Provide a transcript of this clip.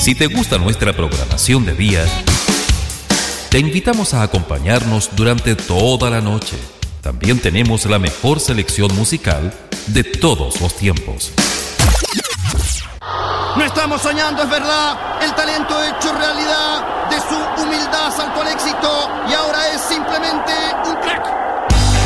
Si te gusta nuestra programación de día, te invitamos a acompañarnos durante toda la noche. También tenemos la mejor selección musical de todos los tiempos. No estamos soñando, es verdad. El talento hecho realidad.